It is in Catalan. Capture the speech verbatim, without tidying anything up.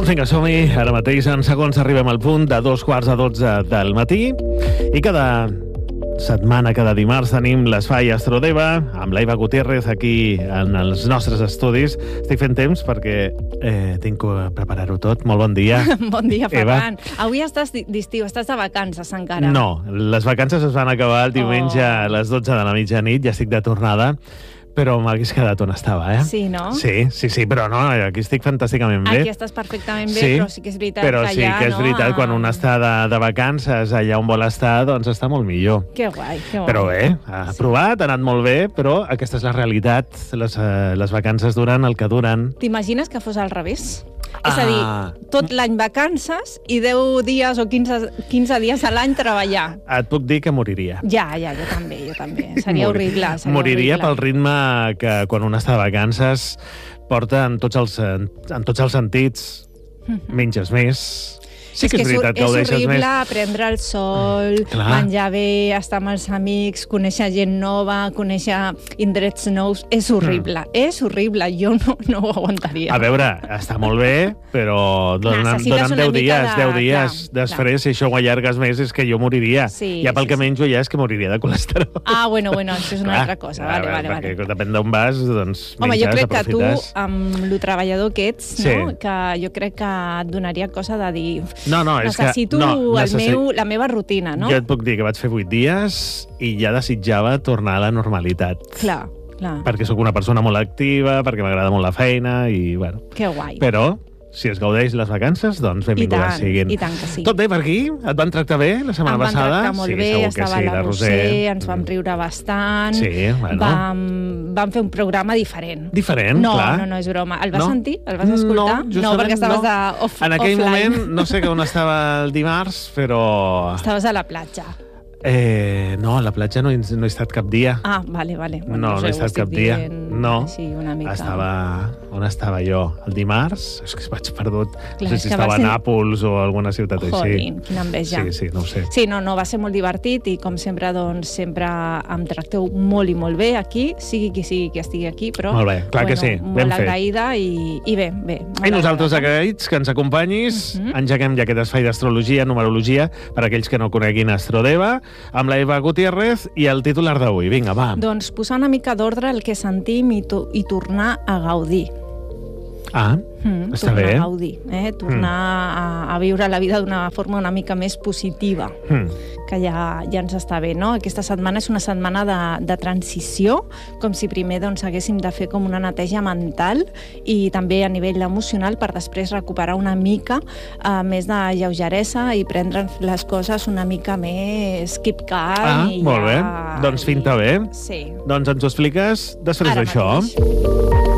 Doncs vinga, som-hi. Ara mateix en segons arribem al punt de dos quarts a dotze del matí i cada setmana, cada dimarts, tenim l'Espai Astrodeva amb l'Eva Gutiérrez aquí en els nostres estudis. Estic fent temps perquè eh, tinc que preparar-ho tot. Molt bon dia. Bon dia, Ferran. Eva. Avui estàs d'estiu, estàs de vacances encara. No, les vacances es van acabar el diumenge oh. a les dotze de la mitjanit, ja estic de tornada. Però m'hagués quedat on estava, eh? Sí, no? Sí, sí, sí, però no, aquí estic fantàsticament bé. Aquí estàs perfectament bé, sí, però sí que és veritat però que sí allà, que és veritat, no? quan un està de, de vacances allà on vol estar, doncs està molt millor. Que guai, que guai. Però bé, ha sí. provat, ha anat molt bé, però aquesta és la realitat. Les, uh, les vacances duren el que duren. T'imagines que fos al revés? Ah. És a dir, tot l'any vacances i deu dies o quinze, quinze dies a l'any treballar. Et puc dir que moriria. Ja, ja, jo també, jo també. Seria Mor horrible. Seria moriria horrible. pel ritme que quan un està de vacances porta en tots els, en tots els sentits. Mm-hmm. Menges més. Sí que és, que és veritat que ho deixes més. És horrible prendre el sol, Clar. menjar bé, estar amb els amics, conèixer gent nova, conèixer indrets nous. És horrible, mm. és horrible. Jo no, no ho aguantaria. A veure, està molt bé, però donen, donen deu dies, de... deu dies clar, després, clar. Si això ho allargues més, és que jo moriria. Sí, ja pel sí, que menjo sí. ja és que moriria de colesterol. Ah, bueno, bueno, això és una clar, altra cosa. Vale, veure, vale, perquè vale. depèn d'on vas, doncs Home, menges, jo crec aprofites. que tu, amb lo treballador que ets, sí. no? que jo crec que et donaria cosa de dir... No, no, és necessito que... No, el necessit... meu, la meva rutina, no? Jo et puc dir que vaig fer vuit dies i ja desitjava tornar a la normalitat. Clar, clar. Perquè sóc una persona molt activa, perquè m'agrada molt la feina i, bueno... Que guai. Però... si es gaudeix les vacances, doncs benvingudes siguin. I tant que sí. Tot bé per aquí? Et van tractar bé la setmana passada? Em van tractar molt sí, bé, estava sí, la Roser, Roser, ens vam riure bastant. Sí, bueno. Vam, vam fer un programa diferent. Diferent, no, clar. No, no, és broma. El vas no? sentir? El vas escoltar? No, no perquè estaves no. de off, en aquell offline. moment, no sé on estava el dimarts, però... Estaves a la platja. Eh, no, a la platja no he, no he estat cap dia. Ah, vale, vale. Bueno, no, no, no he estat cap dia. No, així una mica... estava... On estava jo? El dimarts? És que vaig perdut. Clar, no sé si estava ser... a Nàpols o a alguna ciutat així. Jolín, quina enveja. Sí, sí, no ho sé. Sí, no, no, va ser molt divertit i com sempre, doncs, sempre em tracteu molt i molt bé aquí, sigui qui sigui que estigui aquí, però... Molt bé, clar bueno, que sí, ben molt fet. agraïda i, i bé, bé. I nosaltres agraïts que ens acompanyis, uh -huh. engeguem ja aquest espai d'astrologia, numerologia, per aquells que no coneguin Astrodeva, amb la Eva Gutiérrez i el titular d'avui. Vinga, va. Doncs posar una mica d'ordre al que sentim i, i tornar a gaudir. Ah, mm, està tornar bé. a gaudir, eh? tornar mm. a, a viure la vida d'una forma una mica més positiva, mm. que ja, ja ens està bé, no? Aquesta setmana és una setmana de, de transició, com si primer doncs, haguéssim de fer com una neteja mental i també a nivell emocional per després recuperar una mica eh, més de lleugeresa i prendre les coses una mica més keep calm. Ah, i molt ja... bé. Doncs finta bé. Sí. Doncs ens ho expliques després Ara d'això. mateix.